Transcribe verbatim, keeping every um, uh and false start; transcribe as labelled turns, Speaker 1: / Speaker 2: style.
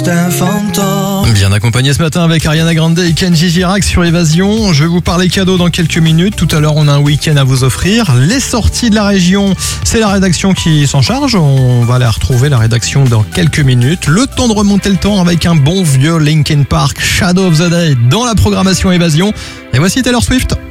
Speaker 1: juste un fantôme.
Speaker 2: Bien accompagné ce matin avec Ariana Grande et Kenji Girac sur Évasion. Je vais vous parler cadeaux dans quelques minutes. Tout à l'heure, on a un week-end à vous offrir. Les sorties de la région, c'est la rédaction qui s'en charge. On va la retrouver, la rédaction, dans quelques minutes. Le temps de remonter le temps avec un bon vieux Linkin Park, Shadow of the Day, dans la programmation Évasion. Et voici Taylor Swift.